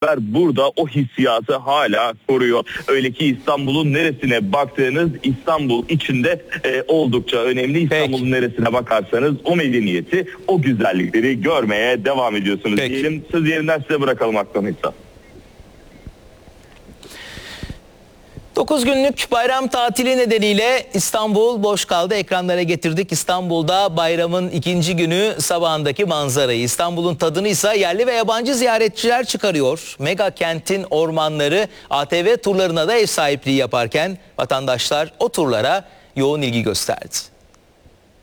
beraber burada o hissiyatı hala koruyor. Öyle ki İstanbul'un neresine baktığınız İstanbul içinde oldukça önemli. İstanbul'un neresine bakarsanız o medeniyeti, o güzellikleri görmeye devam ediyorsunuz. Diyelim, söz yerinden size bırakalım Aktan Hissa. 9 günlük bayram tatili nedeniyle İstanbul boş kaldı. Ekranlara getirdik. İstanbul'da bayramın ikinci günü sabahındaki manzarayı. İstanbul'un tadını ise yerli ve yabancı ziyaretçiler çıkarıyor. Mega kentin ormanları ATV turlarına da ev sahipliği yaparken vatandaşlar o turlara yoğun ilgi gösterdi.